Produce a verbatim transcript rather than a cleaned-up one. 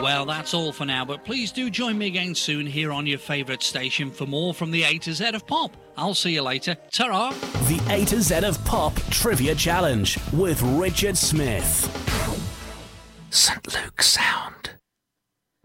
Well, that's all for now, but please do join me again soon here on your favourite station for more from the A to Z of Pop. I'll see you later. Ta-ra! The A to Z of Pop Trivia Challenge with Richard Smith. Saint Luke Sound.